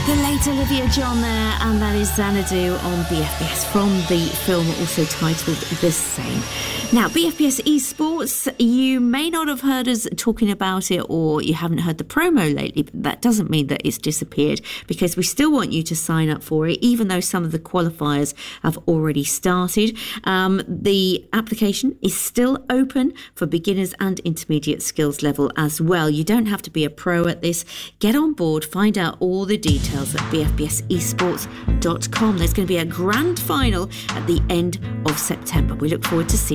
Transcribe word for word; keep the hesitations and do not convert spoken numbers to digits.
The late Olivia John there, and that is Xanadu on B F B S from the film also titled the same. Now, B F B S Esports, you may not have heard us talking about it, or you haven't heard the promo lately, but that doesn't mean that it's disappeared, because we still want you to sign up for it, even though some of the qualifiers have already started. Um, the application is still open for beginners and intermediate skills level as well. You don't have to be a pro at this. Get on board, find out all the details at b f b s esports dot com. There's going to be a grand final at the end of September. We look forward to seeing